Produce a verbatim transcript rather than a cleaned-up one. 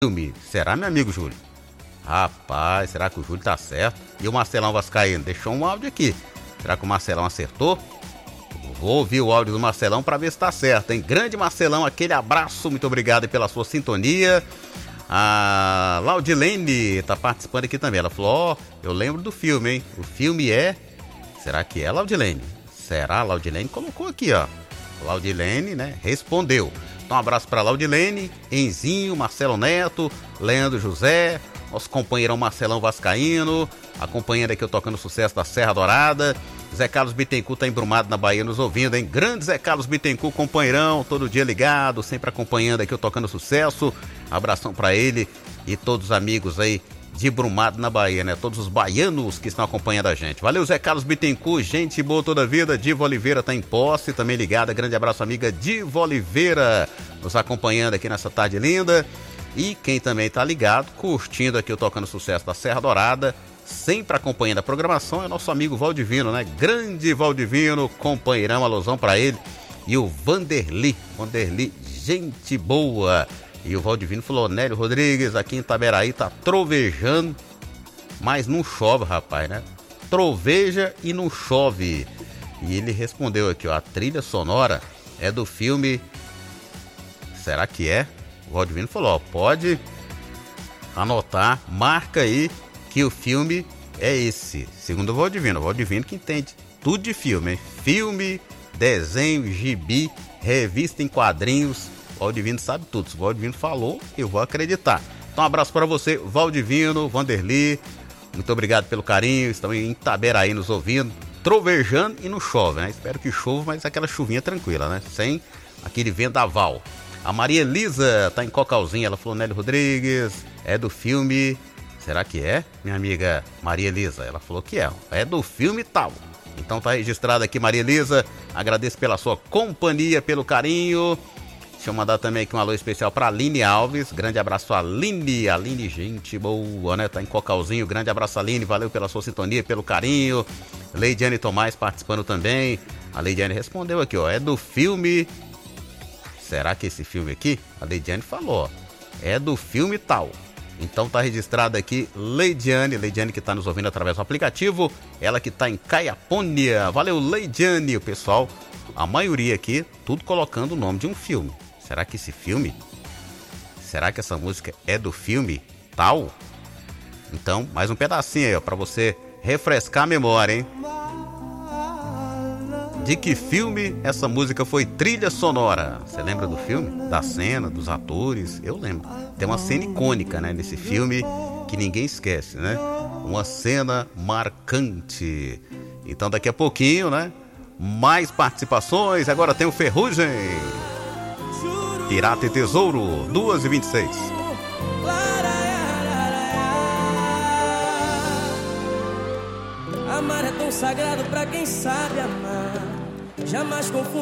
filme. Será, meu amigo Júlio? Rapaz, será que o Júlio tá certo? E o Marcelão Vascaíno deixou um áudio aqui. Será que o Marcelão acertou? Vou ouvir o áudio do Marcelão para ver se tá certo, hein? Grande Marcelão, aquele abraço, muito obrigado pela sua sintonia. A Laudilene tá participando aqui também. Ela falou: ó, oh, eu lembro do filme, hein? O filme é... Será que é, Laudilene? Será? Laudilene colocou aqui, ó. Laudilene, né? Respondeu. Então, um abraço para Laudilene, Enzinho, Marcelo Neto, Leandro José, nosso companheirão Marcelão Vascaíno, acompanhando aqui o Tocando Sucesso da Serra Dourada. Zé Carlos Bittencourt tá embrumado na Bahia nos ouvindo, hein? Grande Zé Carlos Bittencourt, companheirão, todo dia ligado, sempre acompanhando aqui o Tocando Sucesso. Abração para ele e todos os amigos aí de Brumado na Bahia, né? Todos os baianos que estão acompanhando a gente. Valeu, Zé Carlos Bittencourt, gente boa toda a vida. Diva Oliveira tá em posse, também ligada. Grande abraço, amiga Diva Oliveira, nos acompanhando aqui nessa tarde linda. E quem também tá ligado, curtindo aqui o Tocando Sucesso da Serra Dourada, sempre acompanhando a programação, é nosso amigo Valdivino, né? Grande Valdivino, companheirão, alusão pra ele. E o Vanderli, Vanderli, gente boa. E o Valdivino falou: Nélio Rodrigues, aqui em Itaberaí tá trovejando, mas não chove, rapaz, né? Troveja e não chove. E ele respondeu aqui, ó, a trilha sonora é do filme... Será que é? O Valdivino falou: ó, pode anotar, marca aí que o filme é esse. Segundo o Valdivino, o Valdivino que entende tudo de filme, hein? Filme, desenho, gibi, revista em quadrinhos. O Valdivino sabe tudo. Se o Valdivino falou, eu vou acreditar. Então, um abraço para você, Valdivino, Vanderli. Muito obrigado pelo carinho. Estão em Itaberaí nos ouvindo. Trovejando e não chove, né? Espero que chova, mas aquela chuvinha tranquila, né? Sem aquele vendaval. A Maria Elisa tá em Cocalzinho. Ela falou: Nélio Rodrigues, é do filme... Será que é, minha amiga Maria Elisa? Ela falou que é. É do filme tal. Então tá registrado aqui, Maria Elisa. Agradeço pela sua companhia, pelo carinho. Deixa eu mandar também aqui um alô especial pra Aline Alves. Grande abraço, Aline. Aline, gente boa, né? Tá em Cocalzinho. Grande abraço, Aline. Valeu pela sua sintonia, pelo carinho. Leidiane Tomás participando também. A Leidiane respondeu aqui, ó. É do filme... Será que esse filme aqui? A Leidiane falou, ó. É do filme tal. Então tá registrado aqui Leidiane, Leidiane que tá nos ouvindo através do aplicativo, ela que tá em Caiapônia. Valeu, Leidiane. O pessoal, a maioria aqui, tudo colocando o nome de um filme. Será que esse filme? Será que essa música é do filme tal? Então, mais um pedacinho aí, ó, pra você refrescar a memória, hein? De que filme essa música foi trilha sonora? Você lembra do filme? Da cena, dos atores? Eu lembro. Tem uma cena icônica, né, nesse filme que ninguém esquece, né? Uma cena marcante. Então daqui a pouquinho, né? Mais participações. Agora tem o Ferrugem. Pirata e Tesouro, duas e vinte e seis. Amar é tão sagrado pra quem sabe amar. Jamais confundo